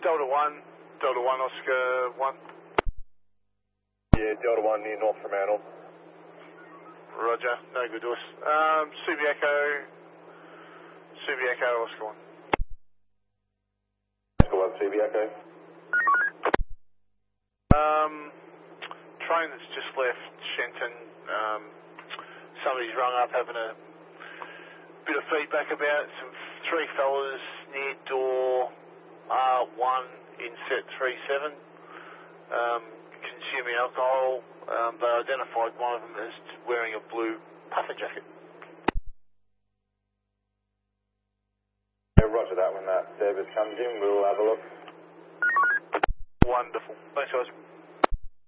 Delta 1 Oscar 1. Yeah, Delta 1 near North Fremantle. Roger, no good to us. Subiaco Oscar 1. Oscar 1, Subiaco. Train that's just left Shenton, somebody's rung up having a bit of feedback about three fellas near door R1 in set 37, consuming alcohol. They identified one of them as wearing a blue puffer jacket. Yeah, roger that. When that service comes in, we'll have a look. Wonderful. Thanks guys.